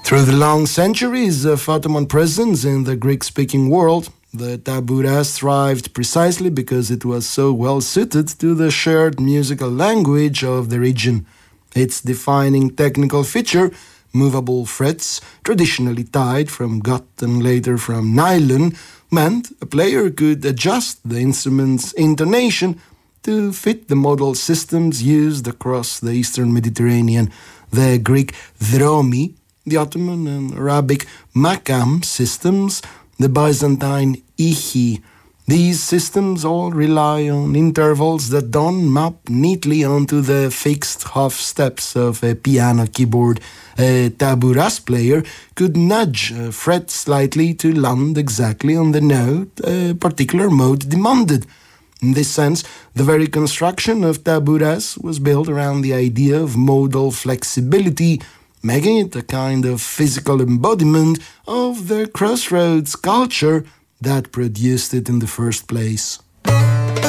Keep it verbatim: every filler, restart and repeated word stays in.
Through the long centuries of Ottoman presence in the Greek-speaking world, the taburas thrived precisely because it was so well suited to the shared musical language of the region. Its defining technical feature, movable frets, traditionally tied from gut and later from nylon, meant a player could adjust the instrument's intonation to fit the modal systems used across the Eastern Mediterranean. The Greek dromi, the Ottoman and Arabic makam systems, the Byzantine ichi. These systems all rely on intervals that don't map neatly onto the fixed half steps of a piano keyboard. A taburas player could nudge a fret slightly to land exactly on the note a particular mode demanded. In this sense, the very construction of taburas was built around the idea of modal flexibility, making it a kind of physical embodiment of the crossroads culture that produced it in the first place.